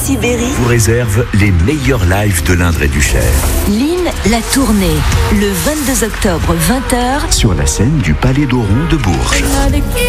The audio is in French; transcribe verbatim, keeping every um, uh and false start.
Sibérie vous réserve les meilleurs lives de l'Indre et du Cher. Lynn, la tournée, le vingt-deux octobre, vingt heures. Sur la scène du Palais d'Auron de Bourges.